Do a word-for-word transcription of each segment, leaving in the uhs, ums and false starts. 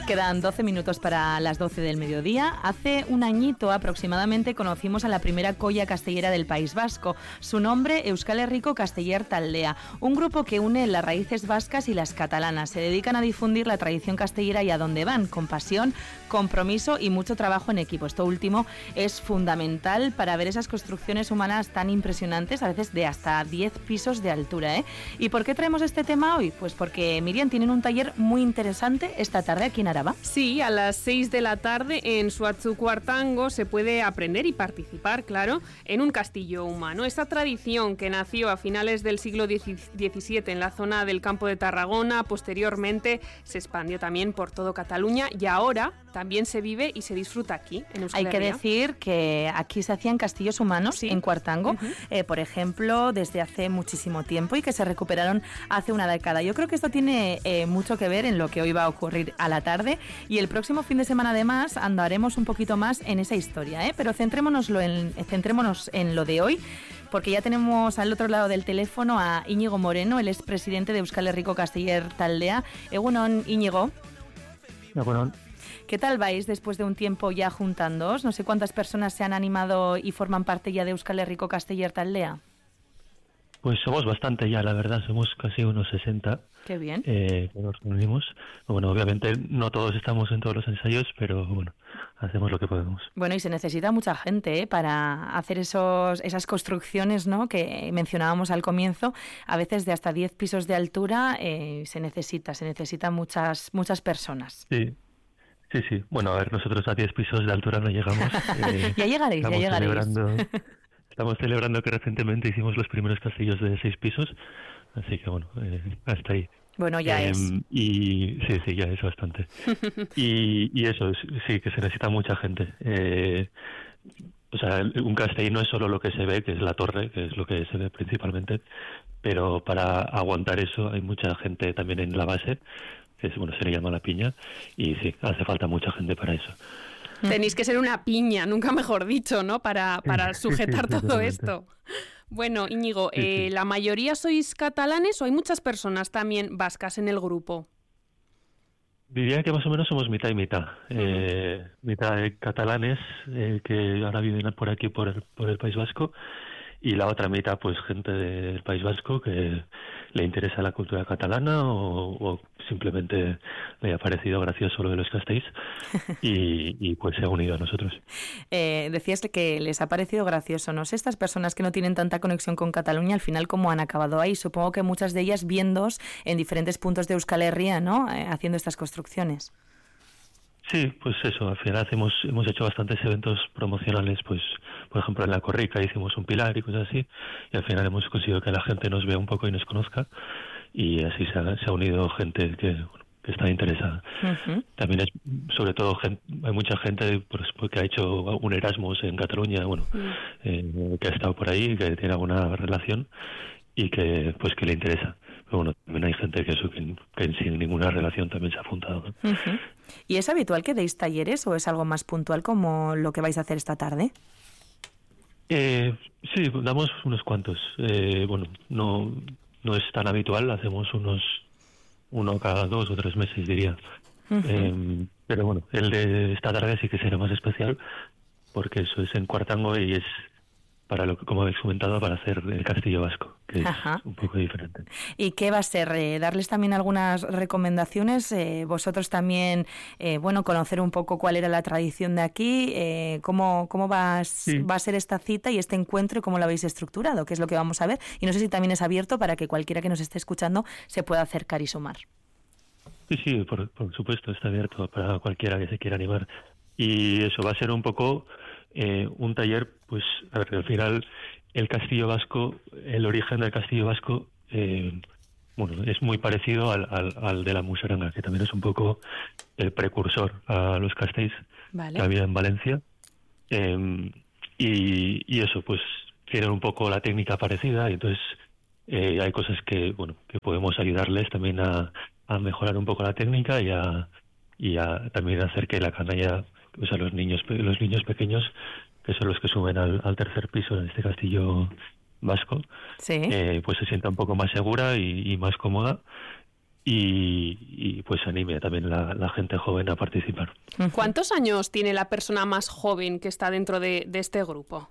Quedan doce minutos para las doce del mediodía. Hace un añito aproximadamente conocimos a la primera colla castellera del País Vasco. Su nombre, Euskal Herriko Casteller Taldea, un grupo que une las raíces vascas y las catalanas. Se dedican a difundir la tradición castellera y a dónde van, con pasión, compromiso y mucho trabajo en equipo. Esto último es fundamental para ver esas construcciones humanas tan impresionantes, a veces de hasta diez pisos de altura, ¿eh? ¿Y por qué traemos este tema hoy? Pues porque, Miriam, tienen un taller muy interesante esta tarde aquí en Araba. Sí, a las seis de la tarde en Suatzu Cuartango se puede aprender y participar, claro, en un castillo humano. Esta tradición que nació a finales del siglo diecisiete en la zona del Campo de Tarragona, posteriormente se expandió también por todo Cataluña y ahora también se vive y se disfruta aquí, en Euskal Herria. Hay que decir que aquí se hacían castillos humanos, sí, en Cuartango, uh-huh. eh, por ejemplo, desde hace muchísimo tiempo y que se recuperaron hace una década. Yo creo que esto tiene eh, mucho que ver en lo que hoy va a ocurrir a la tarde. Y el próximo fin de semana además andaremos un poquito más en esa historia, ¿eh? Pero centrémonos en, centrémonos en lo de hoy, porque ya tenemos al otro lado del teléfono a Íñigo Moreno, el expresidente de Euskal Herriko Casteller Taldea. Egunon, Íñigo. Egunon. ¿Qué tal vais después de un tiempo ya juntándoos? No sé cuántas personas se han animado y forman parte ya de Euskal Herriko Casteller Taldea. Pues somos bastante ya, la verdad, somos casi unos sesenta. Qué bien. Eh, que nos reunimos. Bueno, obviamente no todos estamos en todos los ensayos, pero bueno, hacemos lo que podemos. Bueno, y se necesita mucha gente, ¿eh? Para hacer esos esas construcciones, ¿no?, que mencionábamos al comienzo, a veces de hasta diez pisos de altura, eh, se necesita, se necesitan muchas, muchas personas. Sí. Sí, sí. Bueno, a ver, nosotros a diez pisos de altura no llegamos. Eh, ya llegaréis, ya llegaréis. Celebrando, estamos celebrando que recientemente hicimos los primeros castillos de seis pisos, así que bueno, eh, hasta ahí. Bueno, ya eh, es. Y sí, sí, ya es bastante. y, y eso, sí, que se necesita mucha gente. Eh, o sea, un castell no es solo lo que se ve, que es la torre, que es lo que se ve principalmente, pero para aguantar eso hay mucha gente también en la base, que es, bueno, se le llama la piña, y sí, hace falta mucha gente para eso. Tenéis que ser una piña, nunca mejor dicho, ¿no?, para, para sujetar sí, sí, todo esto. Bueno, Íñigo, sí, sí. Eh, ¿la mayoría sois catalanes o hay muchas personas también vascas en el grupo? Diría que más o menos somos mitad y mitad. Uh-huh. Eh, mitad de catalanes eh, que ahora viven por aquí, por el, por el País Vasco, y la otra mitad, pues gente del País Vasco que le interesa la cultura catalana o, o simplemente le ha parecido gracioso lo de los castells y, y pues se ha unido a nosotros. Eh, decías que les ha parecido gracioso, no sé, estas personas que no tienen tanta conexión con Cataluña, al final, ¿cómo han acabado ahí? Supongo que muchas de ellas viéndoos en diferentes puntos de Euskal Herria, ¿no?, eh, haciendo estas construcciones. Sí, pues eso, al final hacemos, hemos hecho bastantes eventos promocionales, pues por ejemplo en la Corrica hicimos un pilar y cosas así, y al final hemos conseguido que la gente nos vea un poco y nos conozca, y así se ha, se ha unido gente que, bueno, que está interesada. Uh-huh. También es, sobre todo, gente, hay mucha gente pues, que ha hecho un Erasmus en Cataluña, bueno, uh-huh. eh, que ha estado por ahí, que tiene alguna relación y que pues que le interesa. Pero bueno, también hay gente que, eso, que, que sin ninguna relación también se ha apuntado, ¿no? Uh-huh. ¿Y es habitual que deis talleres o es algo más puntual como lo que vais a hacer esta tarde? Eh, sí, damos unos cuantos. Eh, bueno, no no es tan habitual, hacemos unos uno cada dos o tres meses, diría. Uh-huh. Eh, pero bueno, el de esta tarde sí que será más especial porque eso es en Cuartango y es para lo que, como habéis comentado, para hacer el Castillo Vasco, que es Ajá. un poco diferente. ¿Y qué va a ser? Eh, ¿Darles también algunas recomendaciones? Eh, vosotros también, eh, bueno, conocer un poco cuál era la tradición de aquí, eh, cómo, cómo va, sí. va a ser esta cita y este encuentro y cómo lo habéis estructurado, qué es lo que vamos a ver. Y no sé si también es abierto para que cualquiera que nos esté escuchando se pueda acercar y sumar. Sí, sí, por, por supuesto, está abierto para cualquiera que se quiera animar. Y eso va a ser un poco... Eh, un taller, pues, a ver, al final el Castillo Vasco, el origen del Castillo Vasco, eh, bueno, es muy parecido al, al, al de la Musaranga, que también es un poco el precursor a los castells vale. que había en Valencia. Eh, y, y eso, pues, tienen un poco la técnica parecida, y entonces eh, hay cosas que, bueno, que podemos ayudarles también a, a mejorar un poco la técnica y a, y a también hacer que la canalla, o sea, los niños los niños pequeños, que son los que suben al, al tercer piso de este castillo vasco, sí. eh, pues se sienta un poco más segura y, y más cómoda. y, y pues anime también la, la gente joven a participar. ¿Cuántos años tiene la persona más joven que está dentro de, de este grupo?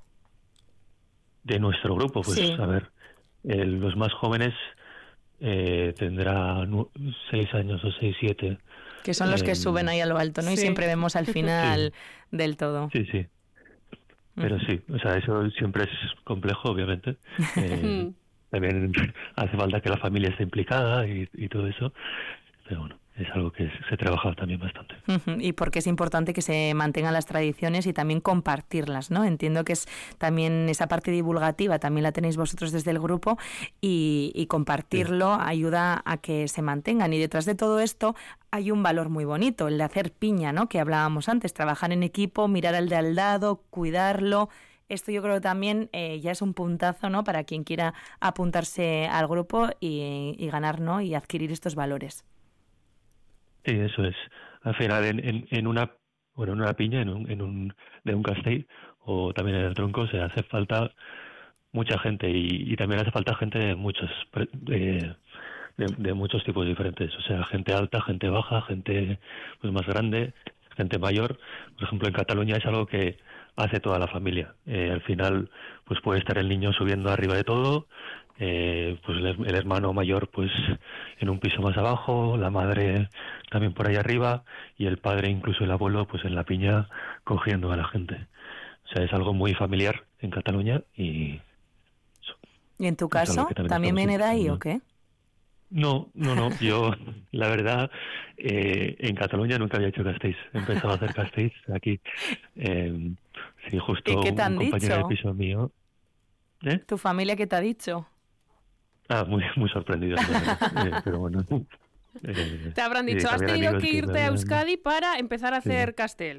De nuestro grupo, pues Sí. a ver, eh, los más jóvenes eh, tendrán seis años o seis, siete. Que son los que eh, suben ahí a lo alto, ¿no? Y sí. siempre vemos al final sí. del todo. Sí, sí. Pero sí, o sea, eso siempre es complejo, obviamente. Eh, también hace falta que la familia esté implicada y, y todo eso. Pero bueno, es algo que se trabaja también bastante. Y porque es importante que se mantengan las tradiciones y también compartirlas, ¿no? Entiendo que es también esa parte divulgativa, también la tenéis vosotros desde el grupo y, y compartirlo sí. ayuda a que se mantengan. Y detrás de todo esto hay un valor muy bonito, el de hacer piña, ¿no? Que hablábamos antes, trabajar en equipo, mirar al de al lado, cuidarlo. Esto yo creo que también eh, ya es un puntazo, ¿no? Para quien quiera apuntarse al grupo y, y ganar, ¿no? Y adquirir estos valores. Sí, eso es. Al final, en, en, en una bueno, en una piña, en un, en un de un castell o también en el tronco, se hace falta mucha gente y, y también hace falta gente de muchos de, de, de muchos tipos diferentes. O sea, gente alta, gente baja, gente pues más grande, gente mayor. Por ejemplo, en Cataluña es algo que hace toda la familia. Eh, al final, pues puede estar el niño subiendo arriba de todo. Eh, pues el, el hermano mayor pues en un piso más abajo, la madre también por ahí arriba y el padre, incluso el abuelo, pues en la piña cogiendo a la gente. O sea, es algo muy familiar en Cataluña y... Eso. ¿Y en tu caso también, también viene de ahí o qué? No, no, no. Yo, la verdad, eh, en Cataluña nunca había hecho castells. He empezado a hacer castells aquí. Eh, sí, justo ¿Y qué te han un compañero dicho? del piso mío. ¿Eh? ¿Tu familia qué te ha dicho? Ah, muy, muy sorprendido. eh, pero bueno. Eh, Te habrán dicho, has tenido que irte que a Euskadi para empezar a hacer sí. castell.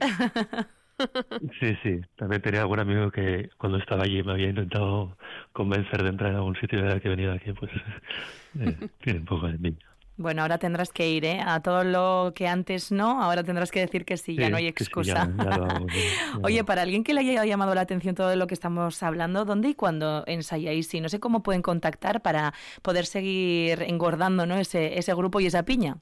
Sí, sí. También tenía algún amigo que cuando estaba allí me había intentado convencer de entrar en algún sitio de que venía aquí, pues eh, tiene un poco de mí. Bueno, ahora tendrás que ir, ¿eh? A todo lo que antes no, ahora tendrás que decir que sí, sí ya no hay excusa. Sí, ya, ya lo hago, ya, ya. Oye, para alguien que le haya llamado la atención todo lo que estamos hablando, ¿dónde y cuándo ensayáis? Y no sé cómo pueden contactar para poder seguir engordando, ¿no? ese, ese grupo y esa piña.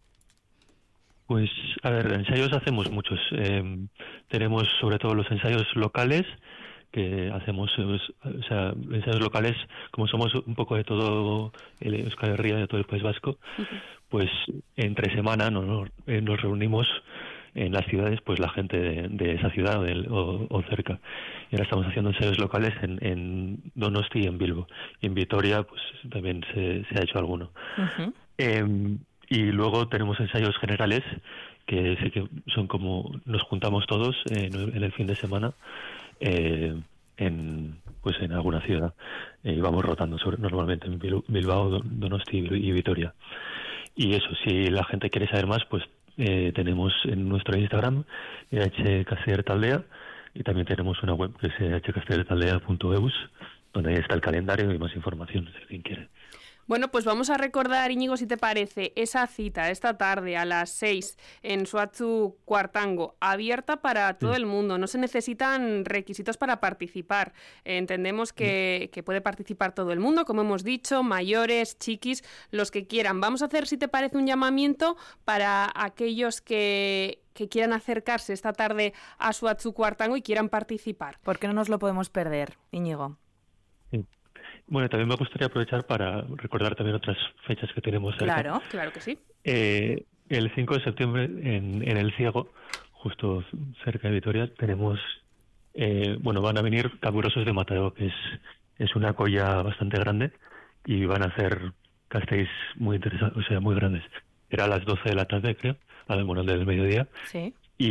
Pues, a ver, ensayos hacemos muchos. Eh, tenemos sobre todo los ensayos locales, que hacemos, o sea, ensayos locales, como somos un poco de todo el Euskal Herria, de todo el País Vasco, uh-huh. pues entre semana nos, nos reunimos en las ciudades, pues la gente de, de esa ciudad del, o, o cerca. Y ahora estamos haciendo ensayos locales en, en Donosti y en Bilbo. Y en Vitoria, pues también se, se ha hecho alguno. Uh-huh. Eh, y luego tenemos ensayos generales, que sí que son como, nos juntamos todos en, en el fin de semana, Eh, en pues en alguna ciudad eh, y vamos rotando sobre, normalmente en Bilbao, Donosti y Vitoria. Y eso, si la gente quiere saber más, pues eh, tenemos en nuestro Instagram E H Casteller Taldea y también tenemos una web que es e h casteller taldea punto e u s, donde ahí está el calendario y más información si alguien quiere. Bueno, pues vamos a recordar, Íñigo, si te parece, esa cita esta tarde a las seis en Suatzu Cuartango, abierta para todo sí. el mundo. No se necesitan requisitos para participar. Eh, entendemos que, que puede participar todo el mundo, como hemos dicho, mayores, chiquis, los que quieran. Vamos a hacer, si te parece, un llamamiento para aquellos que... que quieran acercarse esta tarde a Suatzu Cuartango y quieran participar. ¿Por qué no nos lo podemos perder, Íñigo? Sí. Bueno, también me gustaría aprovechar para recordar también otras fechas que tenemos cerca. Claro, claro que sí. Eh, el cinco de septiembre en, en El Ciego, justo cerca de Vitoria, tenemos, eh, bueno, van a venir caburosos de Matadero, que es, es una colla bastante grande y van a hacer castells muy interesantes, o sea, muy grandes. Era a las doce de la tarde, creo, a bueno, del mediodía. Sí.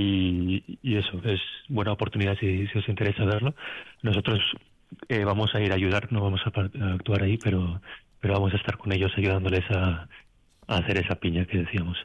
Y, y eso, es buena oportunidad si, si os interesa verlo. Nosotros eh, vamos a ir a ayudar, no vamos a, a actuar ahí, pero pero vamos a estar con ellos ayudándoles a, a hacer esa piña que decíamos.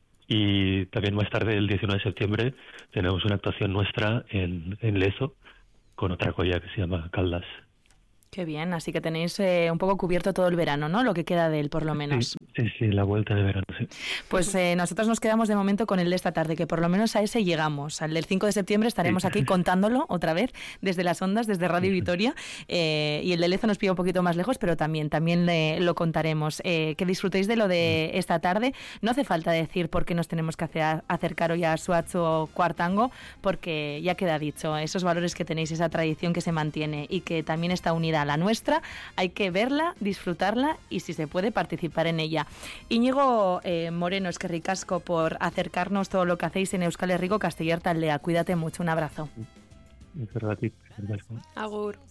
Y también más tarde, el diecinueve de septiembre, tenemos una actuación nuestra en, en Lezo, con otra colla que se llama Caldas. Qué bien, así que tenéis eh, un poco cubierto todo el verano, ¿no? Lo que queda de él, por lo menos. Sí, sí, sí, la vuelta de verano, sí. Pues eh, nosotros nos quedamos de momento con el de esta tarde, que por lo menos a ese llegamos. Al del cinco de septiembre estaremos sí. aquí contándolo otra vez desde las ondas, desde Radio sí. Vitoria. Eh, y el de Lezo nos pilla un poquito más lejos, pero también, también le, lo contaremos. Eh, que disfrutéis de lo de esta tarde. No hace falta decir por qué nos tenemos que hacer, acercar hoy a Suatzu Cuartango, porque ya queda dicho, esos valores que tenéis, esa tradición que se mantiene y que también está unida a la nuestra, hay que verla, disfrutarla y si se puede participar en ella. Íñigo eh, Moreno, es que ricasco por acercarnos todo lo que hacéis en Euskal Herriko Casteller Taldea. Cuídate mucho, un abrazo. Gracias. Agur.